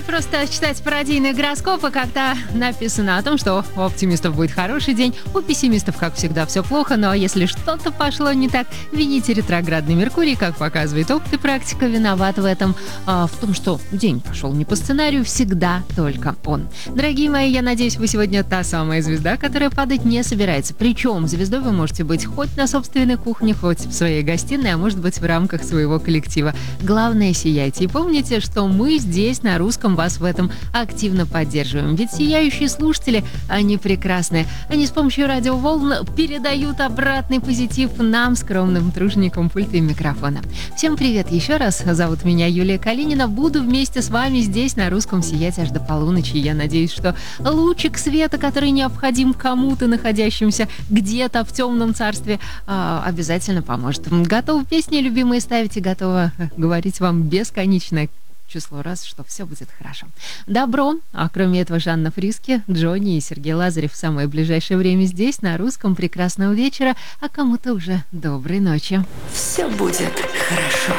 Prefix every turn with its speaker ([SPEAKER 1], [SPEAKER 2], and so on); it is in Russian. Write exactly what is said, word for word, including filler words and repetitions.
[SPEAKER 1] Просто читать пародийные гороскопы, когда написано о том, что у оптимистов будет хороший день, у пессимистов, как всегда, все плохо, но если что-то пошло не так, вините ретроградный Меркурий, как показывает опыт и практика, виноват в этом, а, в том, что день пошел не по сценарию, всегда только он. Дорогие мои, я надеюсь, вы сегодня та самая звезда, которая падать не собирается. Причем звездой вы можете быть хоть на собственной кухне, хоть в своей гостиной, а может быть в рамках своего коллектива. Главное, сияйте. И помните, что мы здесь, на русском, вас в этом активно поддерживаем. Ведь сияющие слушатели, они прекрасные. Они с помощью радиоволн передают обратный позитив нам, скромным труженикам пульта и микрофона. Всем привет еще раз. Зовут меня Юлия Калинина. Буду вместе с вами здесь, на русском, сиять аж до полуночи. Я надеюсь, что лучик света, который необходим кому-то, находящимся где-то в темном царстве, обязательно поможет. Готовы песни любимые ставить и готова говорить вам бесконечное число раз, что все будет хорошо. Добро. А кроме этого, Жанна Фриски, Джонни и Сергей Лазарев в самое ближайшее время здесь, на русском. Прекрасного вечера, а кому-то уже доброй ночи.
[SPEAKER 2] Все будет хорошо.